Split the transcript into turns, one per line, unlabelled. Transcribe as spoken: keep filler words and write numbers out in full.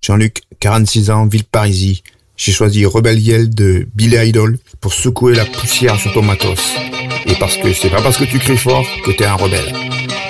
Jean-Luc, quarante-six ans, ville Parisie. J'ai choisi Rebel Yell de Billy Idol pour secouer la poussière sur ton matos. Et parce que c'est pas parce que tu cries fort que t'es un rebelle.